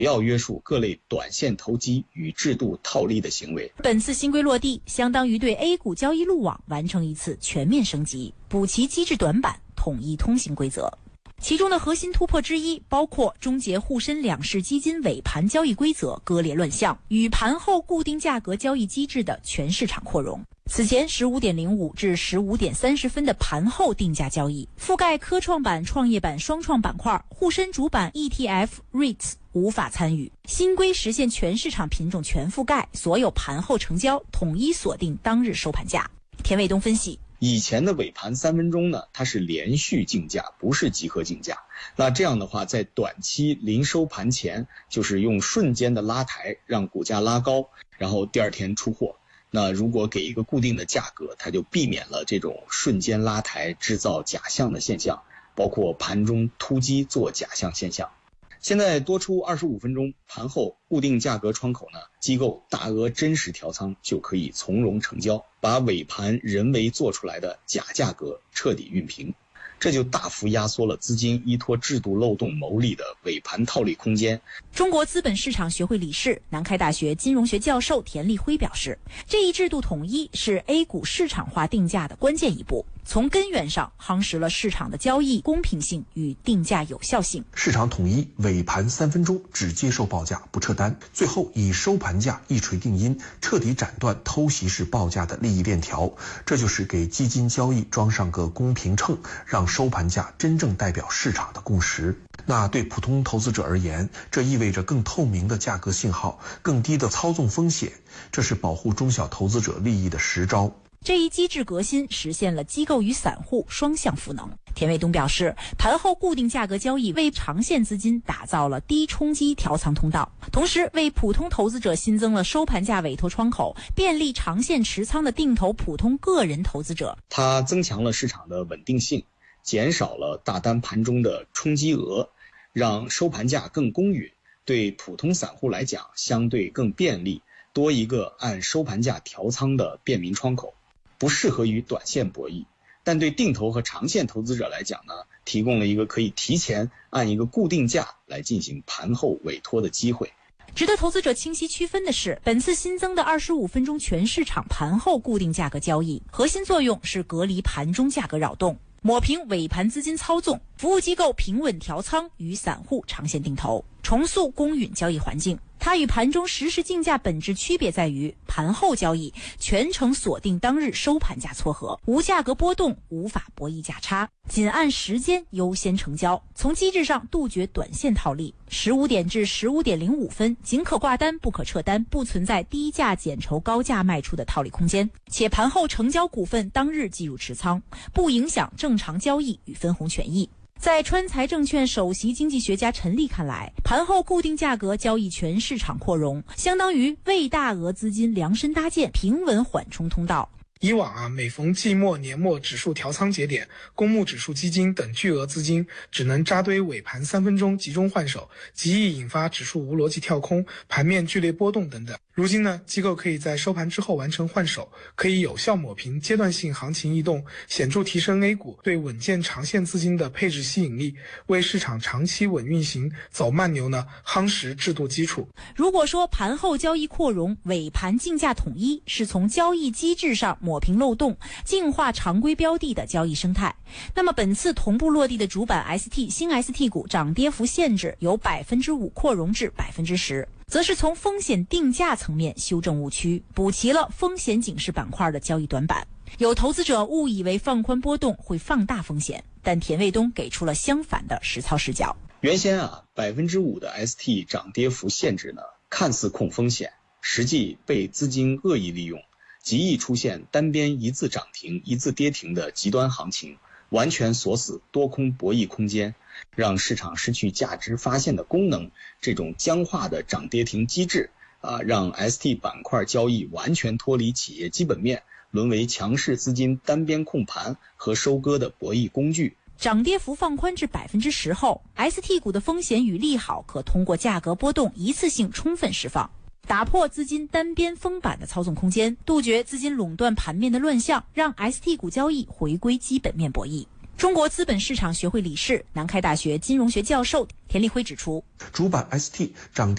不要约束各类短线投机与制度套利的行为。 本次新规落地，相当于对 A 股交易路网完成一次全面升级，补齐机制短板，统一通行规则。其中的核心突破之一，包括终结沪深两市基金尾盘交易规则割裂乱象与盘后固定价格交易机制的全市场扩容。此前15.05至15点30分的盘后定价交易，覆盖科创板、创业板双创板块、沪深主板 ETF、REITs 无法参与。新规实现全市场品种全覆盖，所有盘后成交统一锁定当日收盘价。田卫东分析， 以前的尾盘3分钟呢，它是连续竞价，不是集合竞价。那这样的话，在短期临收盘前，就是用瞬间的拉抬让股价拉高，然后第二天出货。那如果给一个固定的价格，它就避免了这种瞬间拉抬制造假象的现象，包括盘中突击做假象现象。现在多出25分钟，盘后固定价格窗口呢，机构大额真实调仓就可以从容成交，把尾盘人为做出来的假价格彻底熨平，这就大幅压缩了资金依托制度漏洞牟利的尾盘套利空间。 中国资本市场学会理事、南开大学金融学教授田立辉表示，这一制度统一是 A 股市场化定价的关键一步，从根源上夯实了市场的交易公平性与定价有效性。 市场统一，尾盘3分钟只接受报价不撤单，最后以收盘价一锤定音，彻底斩断偷袭式报价的利益链条。这就是给基金交易装上个公平秤，让收盘价真正代表市场的共识。那对普通投资者而言，这意味着更透明的价格信号，更低的操纵风险，这是保护中小投资者利益的实招。 这一机制革新实现了机构与散户双向赋能。田卫东表示，盘后固定价格交易为长线资金打造了低冲击调仓通道，同时为普通投资者新增了收盘价委托窗口，便利长线持仓的定投普通个人投资者。 它增强了市场的稳定性，减少了大单盘中的冲击额，让收盘价更公允，对普通散户来讲相对更便利，多一个按收盘价调仓的便民窗口。不适合于短线博弈，但对定投和长线投资者来讲呢，提供了一个可以提前按一个固定价来进行盘后委托的机会。 值得投资者清晰区分的是，本次新增的25分钟全市场盘后固定价格交易，核心作用是隔离盘中价格扰动，抹平尾盘资金操纵，服务机构平稳调仓与散户长线定投，重塑公允交易环境。它与盘中实时竞价本质区别在于，盘后交易全程锁定当日收盘价撮合，无价格波动，无法博弈价差，仅按时间优先成交，从机制上杜绝短线套利。15点至15点05分，仅可挂单不可撤单，不存在低价减筹高价卖出的套利空间，且盘后成交股份当日计入持仓，不影响正常交易与分红权益。在川财证券首席经济学家陈立看来，盘后固定价格交易全市场扩容，相当于为大额资金量身搭建平稳缓冲通道。 以往每逢季末、年末指数调仓节点，公募指数基金等巨额资金只能扎堆尾盘3分钟集中换手，极易引发指数无逻辑跳空、盘面剧烈波动等等。如今呢，机构可以在收盘之后完成换手，可以有效抹平阶段性行情异动，显著提升 A 股对稳健长线资金的配置吸引力，为市场长期稳运行走慢牛呢夯实制度基础。 如果说盘后交易扩容、尾盘竞价统一是从交易机制上抹平漏洞，净化常规标的的交易生态，那么本次同步落地的主板 ST 新 ST 股涨跌幅限制由 5% 扩容至 10%，则是从风险定价层面修正误区，补齐了风险警示板块的交易短板。有投资者误以为放宽波动会放大风险，但田卫东给出了相反的实操视角。 原先5%的 ST 涨跌幅限制呢，看似控风险，实际被资金恶意利用，极易出现单边一字涨停一字跌停的极端行情，完全锁死多空博弈空间，让市场失去价值发现的功能。这种僵化的涨跌停机制让 ST 板块交易完全脱离企业基本面，沦为强势资金单边控盘和收割的博弈工具。 涨跌幅放宽至 10% 后， ST 股的风险与利好可通过价格波动一次性充分释放，打破资金单边封板的操纵空间，杜绝资金垄断盘面的乱象，让 ST 股交易回归基本面博弈。 中国资本市场学会理事、南开大学金融学教授田立辉指出， 主板 ST 涨停。